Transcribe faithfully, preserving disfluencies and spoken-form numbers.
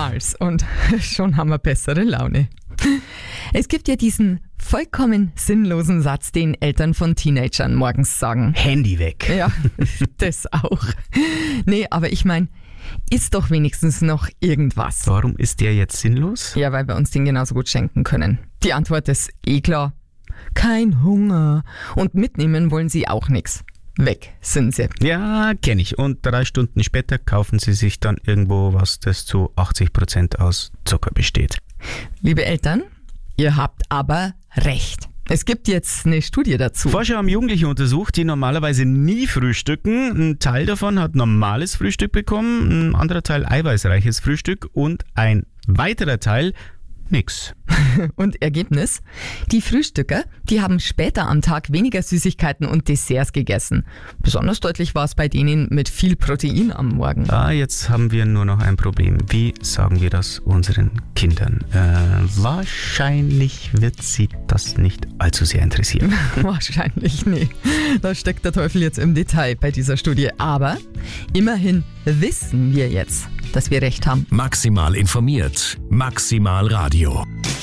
Mars und schon haben wir bessere Laune. Es gibt ja diesen vollkommen sinnlosen Satz, den Eltern von Teenagern morgens sagen. Handy weg. Ja, das auch. Nee, aber ich meine, ist doch wenigstens noch irgendwas. Warum ist der jetzt sinnlos? Ja, weil wir uns den genauso gut schenken können. Die Antwort ist eh klar. Kein Hunger. Und mitnehmen wollen sie auch nichts. Weg sind sie. Ja, kenne ich. Und drei Stunden später kaufen sie sich dann irgendwo was, das zu achtzig Prozent aus Zucker besteht. Liebe Eltern, ihr habt aber recht. Es gibt jetzt eine Studie dazu. Forscher haben Jugendliche untersucht, die normalerweise nie frühstücken. Ein Teil davon hat normales Frühstück bekommen, ein anderer Teil eiweißreiches Frühstück und ein weiterer Teil nix. Und Ergebnis? Die Frühstücker, die haben später am Tag weniger Süßigkeiten und Desserts gegessen. Besonders deutlich war es bei denen mit viel Protein am Morgen. Ah, jetzt haben wir nur noch ein Problem. Wie sagen wir das unseren Kindern? Äh, wahrscheinlich wird sie das nicht allzu sehr interessieren. Wahrscheinlich, nee. Da steckt der Teufel jetzt im Detail bei dieser Studie. Aber immerhin wissen wir jetzt, dass wir recht haben. Maximal informiert. Maximal Radio.